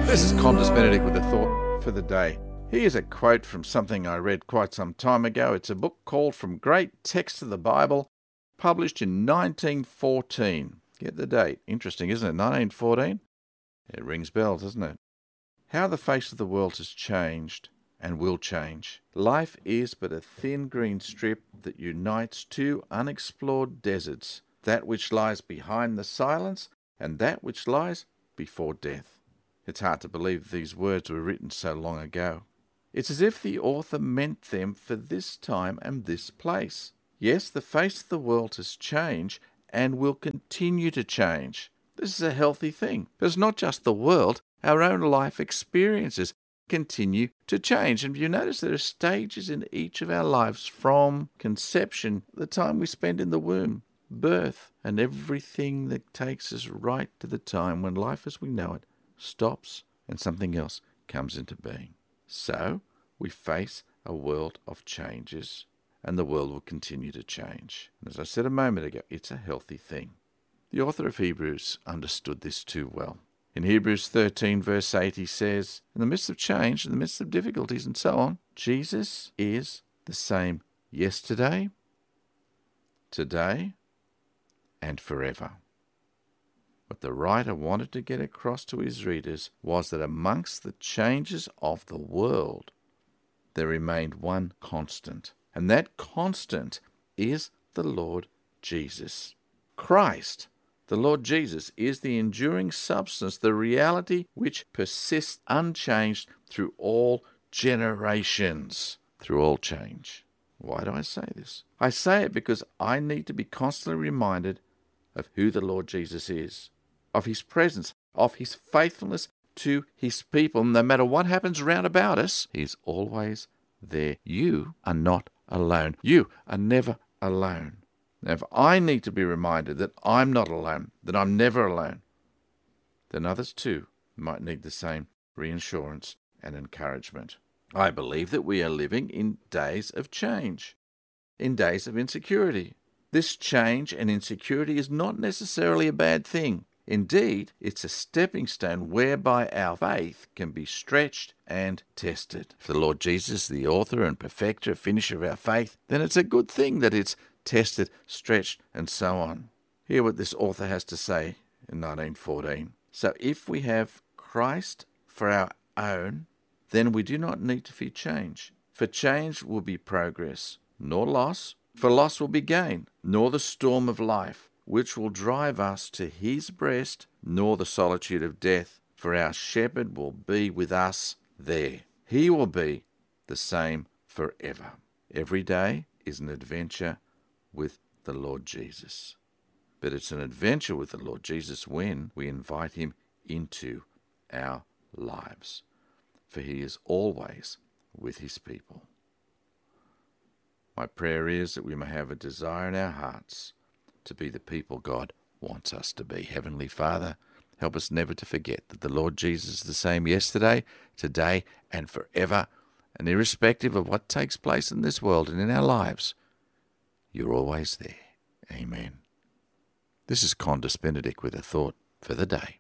This is Qantas Benedict with a thought for the day. Here's a quote from something I read quite some time ago. It's a book called From Great Texts of the Bible, published in 1914. Get the date. Interesting, isn't it? 1914? It rings bells, doesn't it? How the face of the world has changed and will change. Life is but a thin green strip that unites two unexplored deserts, that which lies behind the silence and that which lies before death. It's hard to believe these words were written so long ago. It's as if the author meant them for this time and this place. Yes, the face of the world has changed and will continue to change. This is a healthy thing. But it's not just the world. Our own life experiences continue to change. And you notice there are stages in each of our lives, from conception, the time we spend in the womb, birth, and everything that takes us right to the time when life as we know it stops and something else comes into being. So we face a world of changes, and the world will continue to change. And as I said a moment ago, it's a healthy thing. The author of Hebrews understood this too well. In Hebrews 13 verse 8 he says, in the midst of change, in the midst of difficulties and so on, Jesus is the same yesterday, today, and forever. What the writer wanted to get across to his readers was that amongst the changes of the world, there remained one constant, and that constant is the Lord Jesus. Christ, the Lord Jesus, is the enduring substance, the reality which persists unchanged through all generations, through all change. Why do I say this? I say it because I need to be constantly reminded of who the Lord Jesus is, of his presence, of his faithfulness to his people. No matter what happens round about us, he's always there. You are not alone. You are never alone. Now, if I need to be reminded that I'm not alone, that I'm never alone, then others too might need the same reassurance and encouragement. I believe that we are living in days of change, in days of insecurity. This change and insecurity is not necessarily a bad thing. Indeed, it's a stepping stone whereby our faith can be stretched and tested. If the Lord Jesus, the author and perfecter, finisher of our faith, then it's a good thing that it's tested, stretched, and so on. Hear what this author has to say in 1914. So if we have Christ for our own, then we do not need to fear change. For change will be progress, nor loss. For loss will be gain, nor the storm of life, which will drive us to his breast, nor the solitude of death, for our shepherd will be with us there. He will be the same forever. Every day is an adventure with the Lord Jesus. But it's an adventure with the Lord Jesus when we invite him into our lives, for he is always with his people. My prayer is that we may have a desire in our hearts to be the people God wants us to be. Heavenly Father, help us never to forget that the Lord Jesus is the same yesterday, today, and forever. And irrespective of what takes place in this world and in our lives, you're always there. Amen. This is Qantas Benedict with a thought for the day.